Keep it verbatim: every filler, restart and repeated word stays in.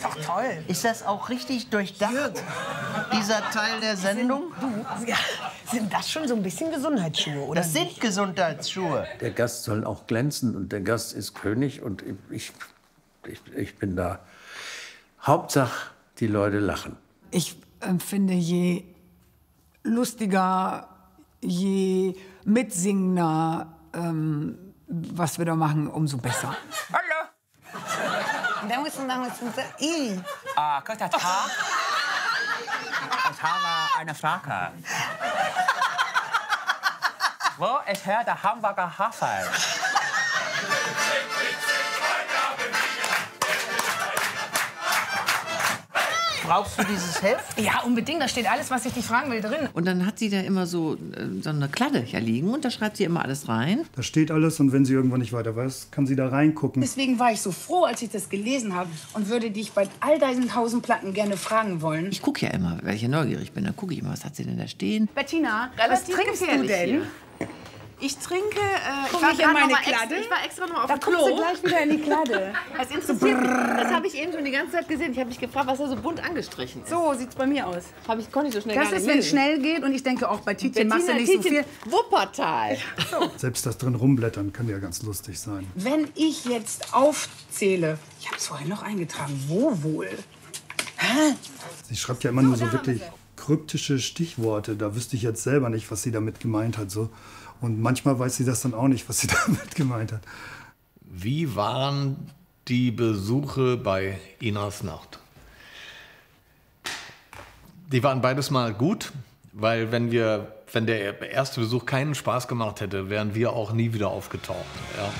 ist doch toll. Ist das auch richtig durchdacht, dieser Teil der Sendung? Du, ja, sind das schon so ein bisschen Gesundheitsschuhe, oder? Das sind Gesundheitsschuhe. Der Gast soll auch glänzen und der Gast ist König und ich, ich, ich bin da. Hauptsache, die Leute lachen. Ich äh, finde, je lustiger, je mitsingender, ähm, was wir da machen, umso besser. Hallo. Da muss man sagen, I. Ah, guten Tag. Ich habe eine Frage. Wo ist hier der Hamburger Hafen? Brauchst du dieses Heft? Ja, unbedingt. Da steht alles, was ich dich fragen will, drin. Und dann hat sie da immer so, äh, so eine Kladde hier liegen und da schreibt sie immer alles rein. Da steht alles und wenn sie irgendwann nicht weiter weiß, kann sie da reingucken. Deswegen war ich so froh, als ich das gelesen habe und würde dich bei all deinen tausend Platten gerne fragen wollen. Ich gucke ja immer, weil ich ja neugierig bin. Dann gucke ich immer, was hat sie denn da stehen. Bettina, Was trinkst du denn? Hier. Ich trinke, äh, Guck ich, war ich in grad meine noch mal extra, Kladde? ich war extra noch auf Da dem kommst Klo. du gleich wieder in die Kladde. Das interessiert mich. Das habe ich eben schon die ganze Zeit gesehen. Ich habe mich gefragt, was da so bunt angestrichen ist. So sieht's bei mir aus. Hab ich, konnte ich so schnell Das gar ist, nicht wenn es lesen. schnell geht und ich denke auch bei Tietjen machst du Bettina nicht so viel. Tietjen, Wuppertal. Selbst das drin rumblättern kann ja ganz lustig sein. Wenn ich jetzt aufzähle, ich habe es vorhin noch eingetragen, wo wohl? Hä? Sie schreibt ja immer nur so wirklich kryptische Stichworte. Da wüsste ich jetzt selber nicht, was sie damit gemeint hat. So. Und manchmal weiß sie das dann auch nicht, was sie damit gemeint hat. Wie waren die Besuche bei Inas Nacht? Die waren beides mal gut, weil wenn, wir, wenn der erste Besuch keinen Spaß gemacht hätte, wären wir auch nie wieder aufgetaucht. Ja.